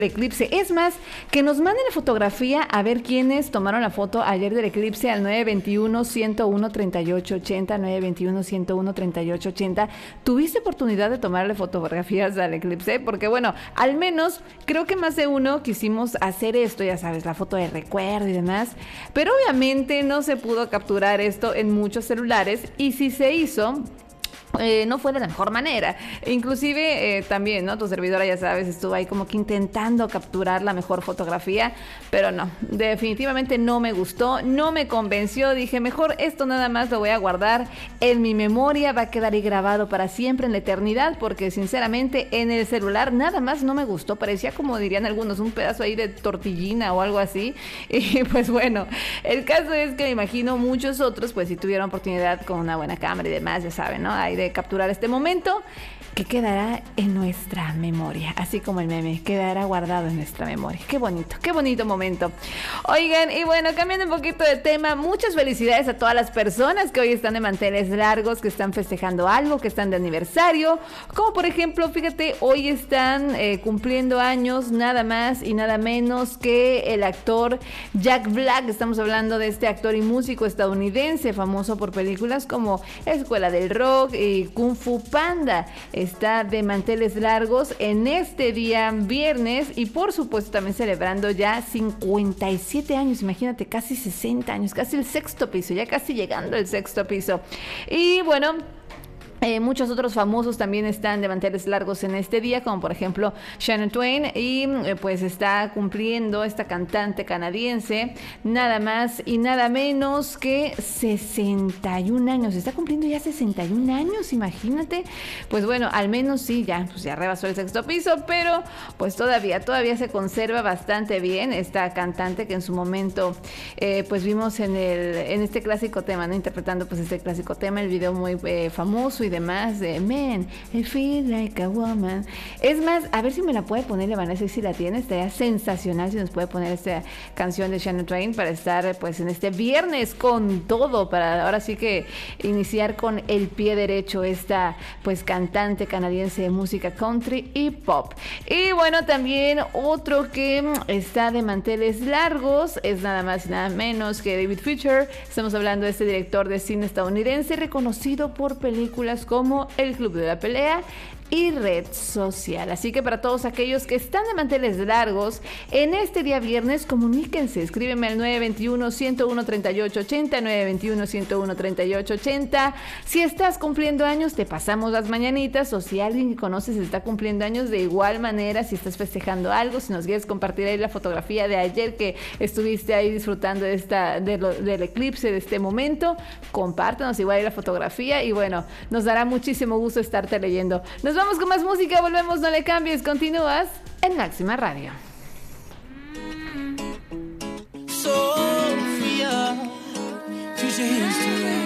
eclipse. Es más, que nos manden la fotografía a ver quiénes tomaron la foto ayer del eclipse al 921-101-3880, 921-101-3880. ¿Tuviste oportunidad de tomarle fotografías al eclipse? Porque bueno, al menos creo que más de uno quisimos hacer esto, ya sabes, la foto de recuerdo y demás, pero obviamente no se pudo capturar esto en muchos celulares y si se hizo... no fue de la mejor manera. Inclusive también, ¿no? Tu servidora, ya sabes, estuvo ahí como que intentando capturar la mejor fotografía, pero no, definitivamente no me gustó, no me convenció. Dije, mejor esto nada más lo voy a guardar en mi memoria, va a quedar ahí grabado para siempre en la eternidad, porque sinceramente en el celular nada más no me gustó. Parecía, como dirían algunos, un pedazo ahí de tortillina o algo así. Y pues bueno, el caso es que me imagino muchos otros, pues si tuvieron oportunidad con una buena cámara y demás, ya saben, ¿no? Ahí de capturar este momento que quedará en nuestra memoria, así como el meme, quedará guardado en nuestra memoria. Qué bonito momento. Oigan, y bueno, cambiando un poquito de tema, muchas felicidades a todas las personas que hoy están de manteles largos, que están festejando algo, que están de aniversario, como por ejemplo, fíjate, hoy están cumpliendo años nada más y nada menos que el actor Jack Black. Estamos hablando de este actor y músico estadounidense, famoso por películas como Escuela del Rock y Kung Fu Panda. Está de manteles largos en este día viernes y por supuesto también celebrando ya 57 años, imagínate, casi 60 años, casi el sexto piso, ya casi llegando al sexto piso. Y bueno... muchos otros famosos también están de manteles largos en este día, como por ejemplo Shania Twain, y pues está cumpliendo esta cantante canadiense nada más y nada menos que 61 años. Está cumpliendo ya 61 años, imagínate. Pues bueno, al menos sí, ya, pues ya rebasó el sexto piso, pero pues todavía se conserva bastante bien esta cantante que en su momento pues vimos en este clásico tema, ¿no? Interpretando pues este clásico tema, el video muy famoso y demás de Man, I Feel Like a Woman. Es más, a ver si me la puede poner Vanessa, si la tiene, estaría sensacional si nos puede poner esta canción de Shania Twain para estar pues en este viernes con todo, para ahora sí que iniciar con el pie derecho esta pues cantante canadiense de música country y pop. Y bueno, también otro que está de manteles largos es nada más y nada menos que David Fincher. Estamos hablando de este director de cine estadounidense reconocido por películas como El Club de la Pelea y Red Social. Así que para todos aquellos que están de manteles largos en este día viernes, comuníquense, escríbeme al 921-101-3880, 921-101-3880. Si estás cumpliendo años, te pasamos las mañanitas, o si alguien que conoces está cumpliendo años, de igual manera, si estás festejando algo, si nos quieres compartir ahí la fotografía de ayer que estuviste ahí disfrutando del eclipse, de este momento, compártanos igual ahí la fotografía y bueno, nos dará muchísimo gusto estarte leyendo. Nos vamos con más música, volvemos, no le cambies, continúas en Máxima Radio. Sophia, future history.